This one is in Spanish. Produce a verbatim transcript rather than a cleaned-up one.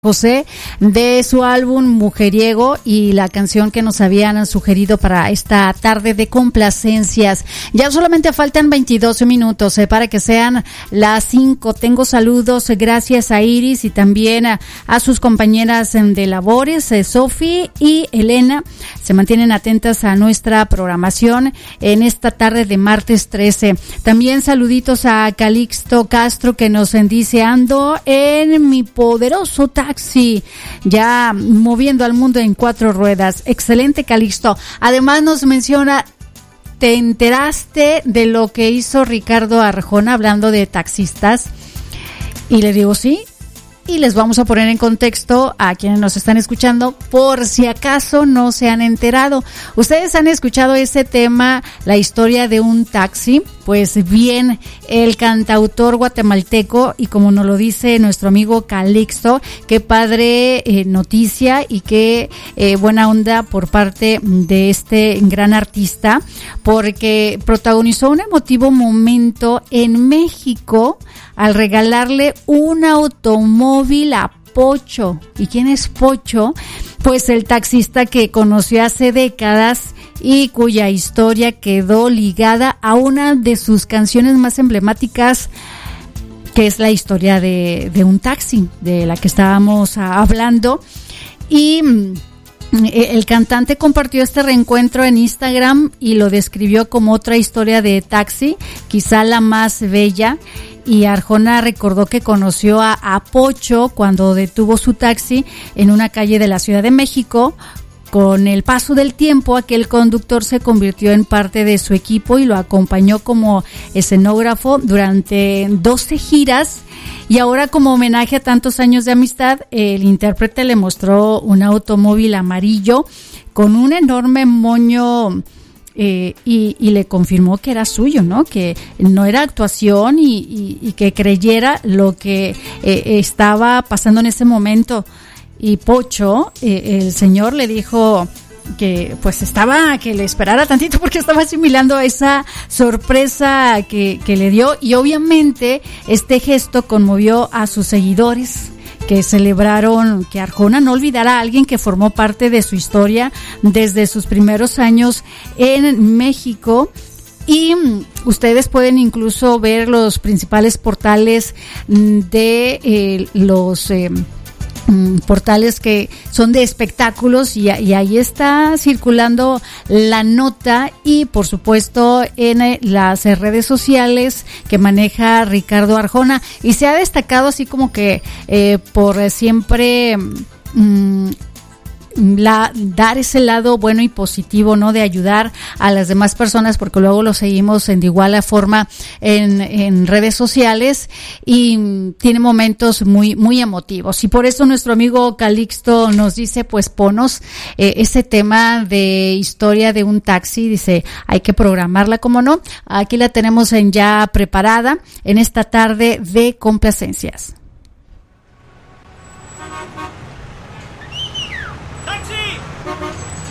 José, de su álbum Mujeriego, y la canción que nos habían sugerido para esta tarde de complacencias. Ya solamente faltan veintidós minutos eh, para que sean las cinco. Tengo saludos, eh, gracias a Iris y también a, a sus compañeras eh, de labores, eh, Sofi y Elena. Se mantienen atentas a nuestra programación en esta tarde de martes trece. También saluditos a Calixto Castro, que nos dice: ando en mi poderoso taxi. Taxi, ya moviendo al mundo en cuatro ruedas. Excelente, Calixto. Además nos menciona: ¿te enteraste de lo que hizo Ricardo Arjona hablando de taxistas? Y le digo sí. Y les vamos a poner en contexto a quienes nos están escuchando, por si acaso no se han enterado. ¿Ustedes han escuchado ese tema, la historia de un taxi? Pues bien, el cantautor guatemalteco, y como nos lo dice nuestro amigo Calixto, qué padre eh, noticia y qué eh, buena onda por parte de este gran artista, porque protagonizó un emotivo momento en México al regalarle un automóvil a Pocho. ¿Y quién es Pocho? Pues el taxista que conoció hace décadas y cuya historia quedó ligada a una de sus canciones más emblemáticas, que es la historia de, de un taxi, de la que estábamos hablando. Y el cantante compartió este reencuentro en Instagram y lo describió como otra historia de taxi, quizá la más bella. Y Arjona recordó que conoció a, a Pocho cuando detuvo su taxi en una calle de la Ciudad de México. Con el paso del tiempo, aquel conductor se convirtió en parte de su equipo y lo acompañó como escenógrafo durante doce giras. Y ahora, como homenaje a tantos años de amistad, el intérprete le mostró un automóvil amarillo con un enorme moño. Eh, y, y le confirmó que era suyo, ¿no? Que no era actuación y, y, y que creyera lo que eh, estaba pasando en ese momento. Y Pocho, eh, el señor, le dijo que pues estaba, que le esperara tantito porque estaba asimilando esa sorpresa que, que le dio, y obviamente este gesto conmovió a sus seguidores, que celebraron que Arjona no olvidara a alguien que formó parte de su historia desde sus primeros años en México. Y ustedes pueden incluso ver los principales portales de eh, los eh, portales que son de espectáculos, y, y ahí está circulando la nota, y por supuesto en eh, las redes sociales que maneja Ricardo Arjona, y se ha destacado así como que eh, por siempre mmm, La, dar ese lado bueno y positivo, ¿no? De ayudar a las demás personas, porque luego lo seguimos en de igual forma en, en redes sociales, y tiene momentos muy, muy emotivos. Y por eso nuestro amigo Calixto nos dice, pues ponos eh, ese tema de historia de un taxi. Dice, hay que programarla, ¿cómo no? Aquí la tenemos en ya preparada en esta tarde de complacencias.